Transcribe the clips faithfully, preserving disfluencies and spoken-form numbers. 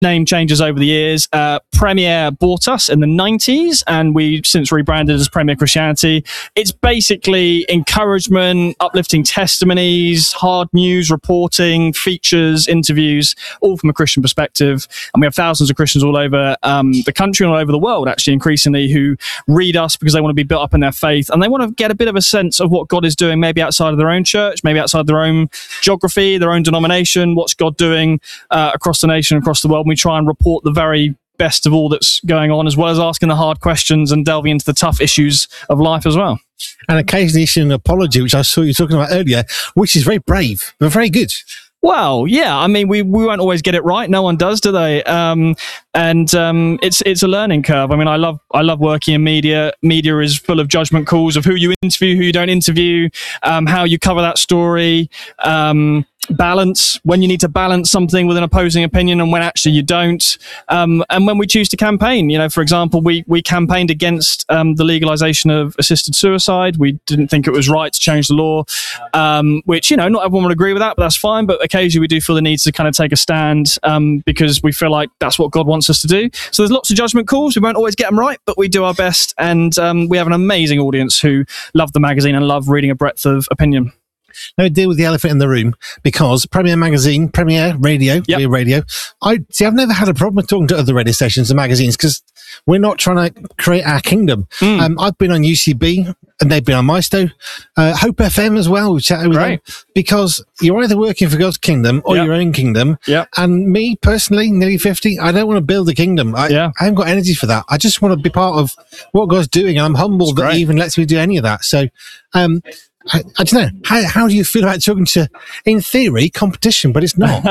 name changes over the years. Uh, Premier bought us in the nineties, and we since rebranded as Premier Christianity. It's basically encouragement, uplifting testimonies, hard news reporting, features, interviews, all from a Christian perspective. And we have thousands of Christians all over um, the country and all over the world, actually, increasingly, who read us because they want to be built up in their faith, and they want to get a bit of a sense of what God is doing, maybe outside of their own church, maybe outside their own geography, their own denomination. What's God doing uh, across the nation, across the world? And we try and report the very best of all that's going on, as well as asking the hard questions and delving into the tough issues of life as well. And occasionally issue an apology, which I saw you talking about earlier, which is very brave, but very good. Well, yeah, I mean, we, we won't always get it right. No one does, do they? Um, and um, it's it's a learning curve. I mean, I love I love working in media. Media is full of judgment calls of who you interview, who you don't interview, um, how you cover that story, um, balance, when you need to balance something with an opposing opinion and when actually you don't. Um, and when we choose to campaign, you know, for example, we, we campaigned against um, the legalization of assisted suicide. We didn't think it was right to change the law, um, which, you know, not everyone would agree with that, but that's fine. But occasionally we do feel the need to kind of take a stand um, because we feel like that's what God wants us to do. So there's lots of judgment calls. We won't always get them right, but we do our best. And um, we have an amazing audience who love the magazine and love reading a breadth of opinion. Now, deal with the elephant in the room, because Premier Magazine, Premier Radio, yep. Radio. I see. I've never had a problem with talking to other radio stations and magazines because we're not trying to create our kingdom. Mm. Um, I've been on U C B and they've been on Maisto, uh, Hope F M as well. We've chatted with right. them, because you're either working for God's kingdom or yep. your own kingdom. Yep. And me personally, nearly fifty, I don't want to build a kingdom. I, yeah. I haven't got energy for that. I just want to be part of what God's doing, and I'm humbled that He even lets me do any of that. So, um, I, I don't know. How, how do you feel about talking to, in theory, competition, but it's not?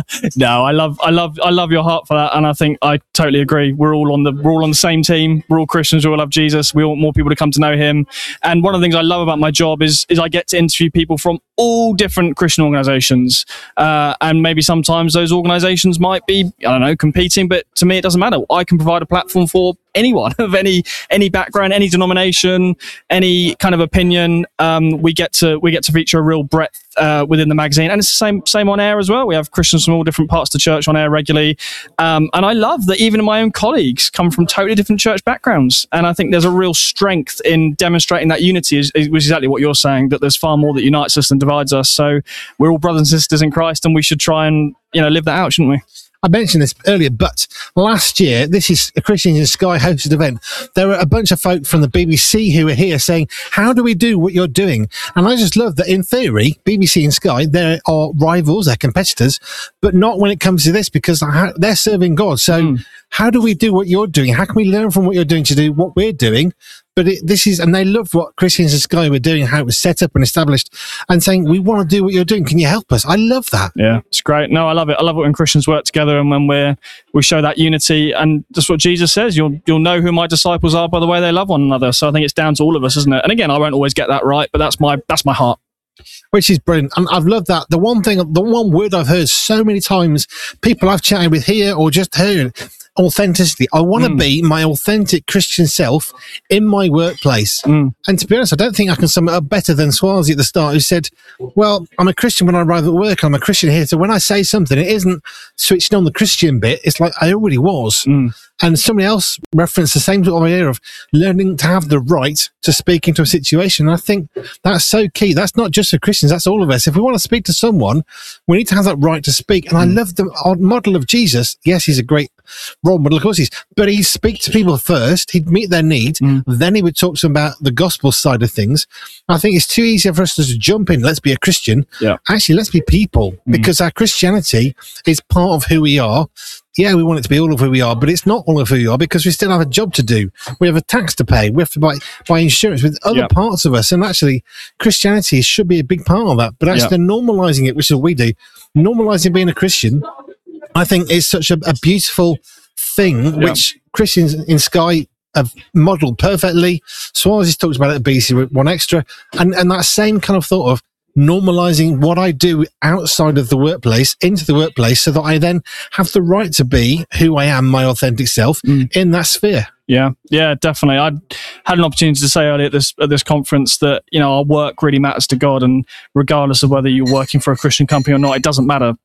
No, I love, I love, I love your heart for that, and I think I totally agree. We're all on the, we're all on the same team. We're all Christians. We all love Jesus. We want more people to come to know Him. And one of the things I love about my job is, is I get to interview people from all different Christian organisations, uh, and maybe sometimes those organisations might be, I don't know, competing. But to me, it doesn't matter. I can provide a platform for anyone of any any background, any denomination, any kind of opinion. Um, we get to we get to feature a real breadth uh, within the magazine, and it's the same same on air as well. We have Christians from all different parts of the church on air regularly, um, and I love that even my own colleagues come from totally different church backgrounds. And I think there's a real strength in demonstrating that unity, is, is exactly what you're saying. That there's far more that unites us than divides us. So we're all brothers and sisters in Christ, and we should try and you know live that out, shouldn't we? I mentioned this earlier, but last year, this is a Christians in Sky hosted event. There were a bunch of folk from the B B C who were here saying, how do we do what you're doing? And I just love that in theory, B B C and Sky, they are rivals, they're competitors, but not when it comes to this, because they're serving God. So mm. how do we do what you're doing? How can we learn from what you're doing to do what we're doing? But it, this is, and they loved what Christians in Sky were doing, how it was set up and established, and saying, we want to do what you're doing. Can you help us? I love that. Yeah, it's great. No, I love it. I love it when Christians work together and when we're, we show that unity. And that's what Jesus says. You'll, you'll know who my disciples are by the way they love one another. So I think it's down to all of us, isn't it? And again, I won't always get that right, but that's my, that's my heart. Which is brilliant. And I've loved that. The one thing, the one word I've heard so many times, people I've chatted with here or just heard, authenticity. I want to mm. be my authentic Christian self in my workplace. Mm. And to be honest, I don't think I can sum it up better than Swazi at the start, who said, well, I'm a Christian when I arrive at work. I'm a Christian here. So when I say something, it isn't switching on the Christian bit. It's like I already was. Mm. And somebody else referenced the same sort of idea of learning to have the right to speak into a situation. And I think that's so key. That's not just for Christians, that's all of us. If we want to speak to someone, we need to have that right to speak. And mm. I love the model of Jesus. Yes, he's a great role model, of course he's, but he'd speak to people first, he'd meet their need, mm. then he would talk to them about the gospel side of things. I think it's too easy for us to just jump in, let's be a Christian. Yeah. Actually, let's be people, mm. because our Christianity is part of who we are. Yeah, we want it to be all of who we are, but it's not all of who we are, because we still have a job to do. We have a tax to pay. We have to buy, buy insurance with other yep. parts of us. And actually, Christianity should be a big part of that. But actually, yep. normalizing it, which is what we do, normalizing being a Christian, I think is such a, a beautiful thing, yep. which Christians in Sky have modelled perfectly. Swazi's talks about it at B B C One Extra. And, and that same kind of thought of normalizing what I do outside of the workplace into the workplace, so that I then have the right to be who I am, my authentic self, mm. in that sphere. Yeah, yeah, definitely. I had an opportunity to say earlier at this at this conference that, you know, our work really matters to God, and regardless of whether you're working for a Christian company or not, it doesn't matter. Like,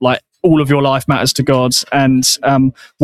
all of your life matters to God, and um,